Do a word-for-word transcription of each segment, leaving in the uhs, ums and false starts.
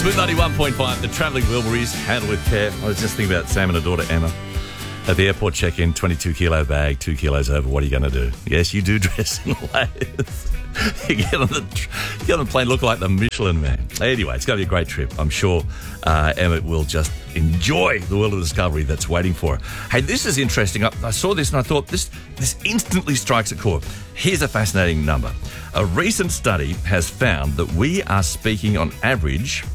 Smooth ninety-one point five, the travelling Wilburys, handled with care. I was just thinking about Sam and her daughter Emma. At the airport check-in, twenty-two kilo bag, two kilos over. What are you going to do? Yes, you do dress in layers. You get on the you get on the plane, look like the Michelin Man. Anyway, it's going to be a great trip. I'm sure uh, Emma will just enjoy the world of discovery that's waiting for her. Hey, this is interesting. I, I saw this and I thought this this instantly strikes a chord. Here's a fascinating number. A recent study has found that we are speaking on average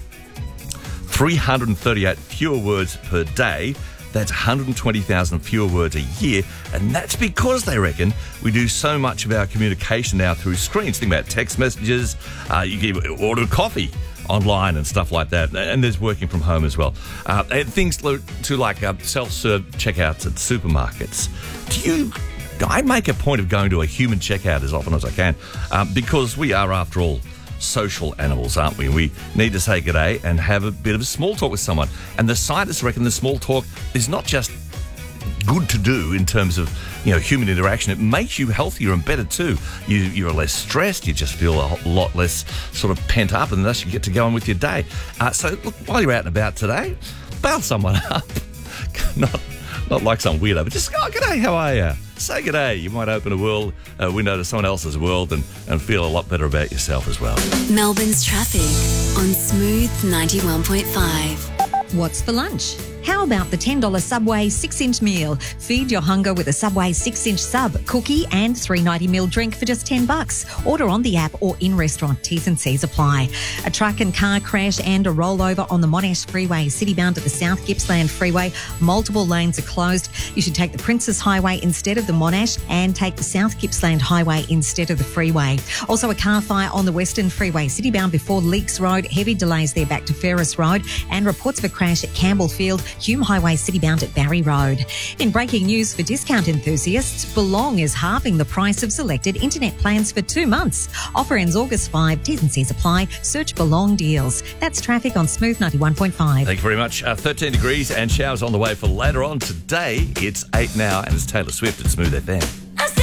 three hundred thirty-eight fewer words per day. That's one hundred twenty thousand fewer words a year, and that's because, they reckon, we do so much of our communication now through screens. Think about text messages, uh, you can order coffee online and stuff like that, and there's working from home as well. Uh, and things to like uh, self-serve checkouts at supermarkets. Do you... I make a point of going to a human checkout as often as I can, um, because we are, after all, social animals, aren't we? We need to say g'day and have a bit of a small talk with someone. And the scientists reckon the small talk is not just good to do in terms of, you know, human interaction. It makes you healthier and better too. You, you're less stressed. You just feel a lot less sort of pent up, and thus you get to go on with your day. Uh, so look, while you're out and about today, bail someone up. not, not like some weirdo, but just go, oh, g'day, how are you? Say g'day. You might open a world a window to someone else's world and, and feel a lot better about yourself as well. Melbourne's traffic on Smooth ninety-one point five. What's for lunch? How about the ten dollars Subway six-inch meal? Feed your hunger with a Subway six-inch sub, cookie and three ninety ml drink for just ten bucks. Order on the app or in-restaurant. T's and C's apply. A truck and car crash and a rollover on the Monash Freeway, citybound to the South Gippsland Freeway. Multiple lanes are closed. You should take the Princess Highway instead of the Monash and take the South Gippsland Highway instead of the freeway. Also, a car fire on the Western Freeway, citybound before Leaks Road. Heavy delays there back to Ferris Road, and reports of a crash at Campbellfield, Hume Highway, citybound at Barry Road. In breaking news for discount enthusiasts, Belong is halving the price of selected internet plans for two months. Offer ends August fifth. T's and C's apply. Search Belong deals. That's traffic on Smooth ninety-one point five. Thank you very much. Uh, thirteen degrees and showers on the way for later on today. It's eight now, and it's Taylor Swift at Smooth F M.